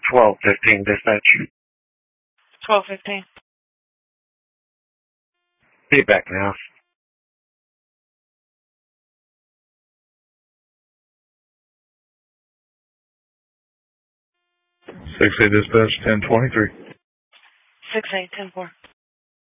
1215 dispatch. 1215. Be back now. 6A dispatch 1023. 6A 10-4.